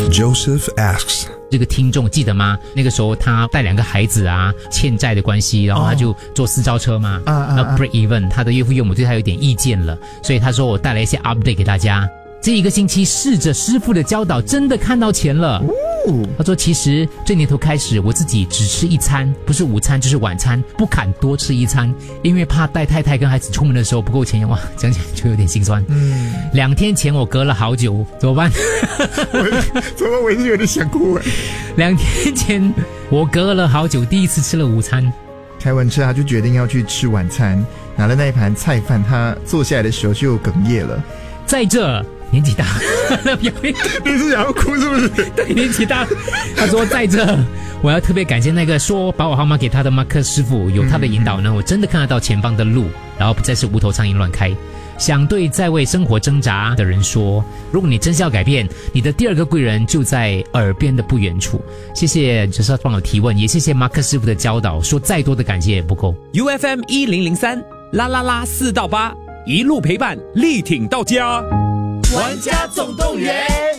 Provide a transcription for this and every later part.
Joseph asks, 这个听众记得吗？那个时候他带2个孩子啊，欠债的关系，然后他就坐私招车嘛，那 break even， 他的岳父岳母对他有点意见了，所以他说我带来一些 update 给大家。这一个星期试着师傅的教导，真的看到钱了。他说其实这年头开始我自己只吃一餐，不是午餐就是晚餐，不敢多吃一餐，因为怕带太太跟孩子出门的时候不够钱。哇，讲起来就有点心酸。2天前我隔了好久，怎么办？ 怎么我已经有点想哭了。 2天前我隔了好久第一次吃了午餐， 开完车他就决定要去吃晚餐，拿了那一盘菜饭，他坐下来的时候就哽咽了。 在这年纪大你是想要哭是不是？ 对，年纪大。他说在这我要特别感谢那个说把我号码给他的马克师傅，有他的引导呢，我真的看得到前方的路，然后不再是无头苍蝇乱开。想对在为生活挣扎的人说，如果你真是要改变，你的第2个贵人就在耳边的不远处。谢谢就是帮我提问，也谢谢马克师傅的教导，说再多的感谢也不够。 UFM 1003啦啦啦4到8，一路陪伴，力挺到家。 玩家总动员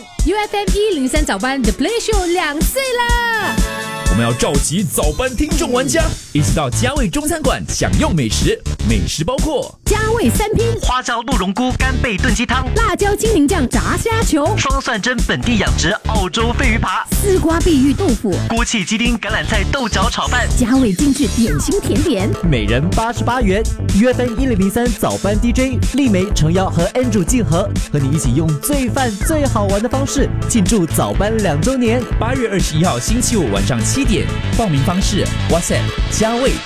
UFM 103早班 The Play Show 2岁啦！ 我们要召集早班听众玩家，一起到嘉味中餐馆享用美食，美食包括嘉味3拼、 花椒鹿茸菇干贝炖鸡汤、 辣椒精灵酱炸虾球、 双蒜蒸本地养殖澳洲鲱鱼扒、 丝瓜碧玉豆腐、 锅气鸡丁橄榄菜豆角炒饭、 嘉味精致点心甜点， 每人88元。UFM 1003早班 DJ 丽梅、程瑶和 Andrew 静和和你一起用最饭最好玩的方式庆祝早班2周年。 8月21号星期五晚上7点，报名方式 WhatsApp 嘉味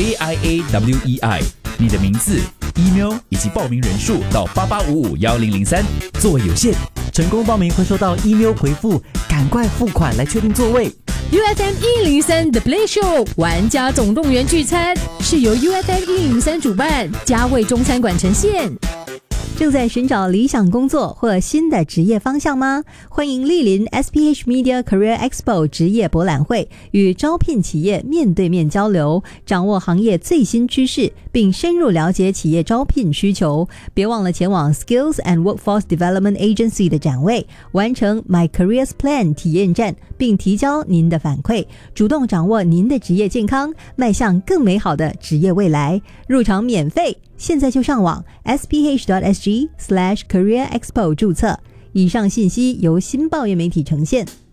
JIAWEI， 你的名字、email 以及报名人数到88551003，座位有限， 成功报名会收到 email 回复，赶快付款来确定座位。 UFM 103 The Play Show 玩家总动员聚餐是由 UFM 103主办，嘉味中餐馆呈现。 正在寻找理想工作或新的职业方向吗？欢迎莅临 SPH Media Career Expo 职业博览会，与招聘企业面对面交流，掌握行业最新趋势，并深入了解企业招聘需求。别忘了前往 Skills and Workforce Development Agency 的展位，完成 My Careers Plan 体验站，并提交您的反馈，主动掌握您的职业健康，迈向更美好的职业未来。入场免费，现在就上网 sph.sg/careerexpo 注册。以上信息由新报业媒体呈现。